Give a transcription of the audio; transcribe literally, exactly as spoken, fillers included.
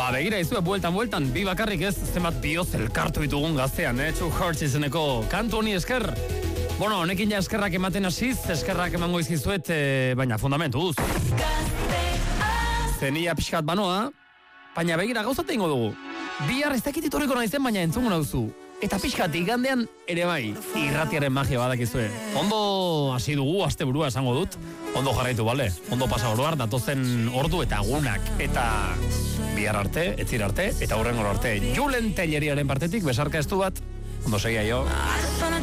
Ba, begira izue, bueltan, bueltan, bi bakarrik ez, zenbat bioz elkartu ditugun gaztean, eh? Two Hearts izeneko kantu honi esker. Bueno, honekin ja eskerrak ematen hasiz, eskerrak emango izkizuet, eh, baina fundamentuz. Zenia pixkat banoa, baina begira gauzat egingo dugu. Bihar ez dakit itorriko naizen, baina entzungo nauzu. Eta pixkat igandean ere bai, irratiaren magia badakizue. Ondo hasi dugu, asteburua esango dut. Ondo jarraitu, bale? Ondo pasa oroar, datozen ordu eta egunak. Eta bihar arte, etzir arte, eta hurrengor arte. Julen Telleriaren partetik, besarka estu bat. Ondo segia jo.